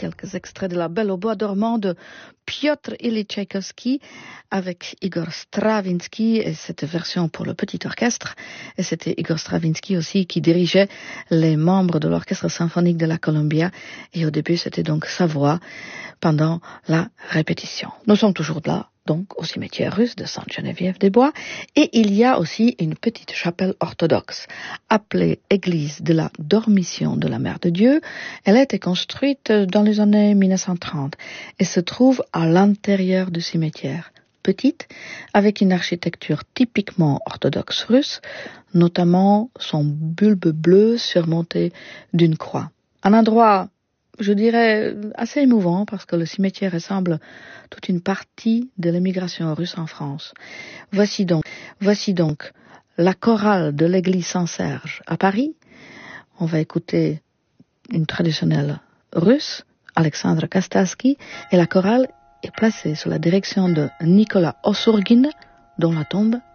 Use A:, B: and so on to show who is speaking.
A: quelques extraits de La Belle au bois dormant de Piotr Ilyich Tchaïkovski avec Igor Stravinsky et cette version pour le petit orchestre. Et c'était Igor Stravinsky aussi qui dirigeait les membres de l'orchestre symphonique de la Columbia. Et au début, c'était donc sa voix pendant la répétition. Nous sommes toujours là, donc au cimetière russe de Sainte-Geneviève-des-Bois, et il y a aussi une petite chapelle orthodoxe appelée Église de la Dormition de la Mère de Dieu. Elle a été construite dans les années 1930 et se trouve à l'intérieur du cimetière. Petite, avec une architecture typiquement orthodoxe russe, notamment son bulbe bleu surmonté d'une croix. Un endroit, je dirais, assez émouvant parce que le cimetière ressemble toute une partie de l'émigration russe en France. Voici donc la chorale de l'église Saint-Serge à Paris. On va écouter une traditionnelle russe, Alexandre Kastalski, et la chorale est placée sous la direction de Nicolas Ossourgine, dont la tombe